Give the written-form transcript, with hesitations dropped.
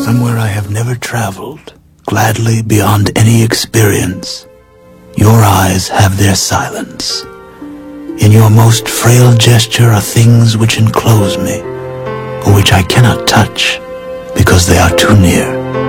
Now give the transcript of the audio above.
somewhere I have never traveled, gladly beyond any experience. Your eyes have their silence. In your most frail gesture are things which enclose me, or which I cannot touch because they are too near.